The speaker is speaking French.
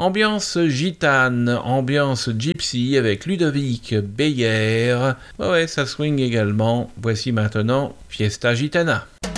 Ambiance gitane, ambiance gypsy avec Ludovic Beyer. Ouais, ça swing également. Voici maintenant Fiesta Gitana.